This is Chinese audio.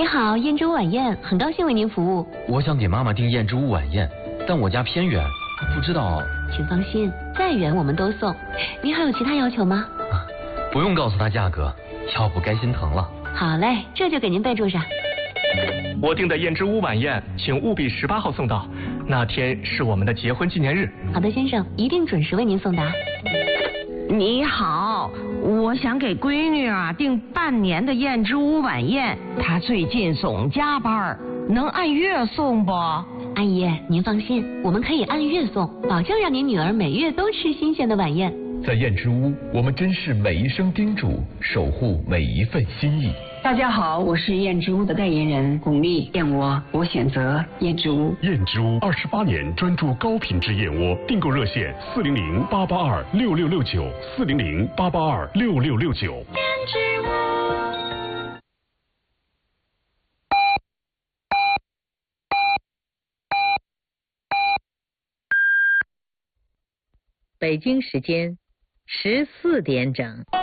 你好，燕之屋晚宴，很高兴为您服务。 我想给妈妈订燕之屋晚宴，但我家偏远，不知道。 请放心，再远我们都送。您还有其他要求吗？ 不用告诉她价格，要不该心疼了。 好嘞，这就给您备注上。 我订的燕之屋晚宴，请务必18号送到，那天是我们的结婚纪念日。 好的，先生，一定准时为您送达。 你好，我想给闺女订半年的燕之屋晚宴，她最近总加班，能按月送不？ 阿姨，您放心，我们可以按月送，保证让您女儿每月都吃新鲜的晚宴。 在燕之屋，我们珍视每一声叮嘱，守护每一份心意。 大家好，我是燕之屋的代言人巩俐燕窝，我选择燕之屋。 燕之屋28年专注高品质燕窝，订购热线400-882-6669，400-882-6669。燕之屋。 北京时间14点整。